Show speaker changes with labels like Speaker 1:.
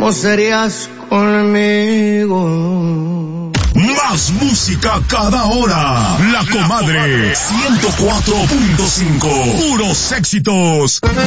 Speaker 1: ¿cómo serías conmigo?
Speaker 2: Más música cada hora. La Comadre 104.5. Puros éxitos.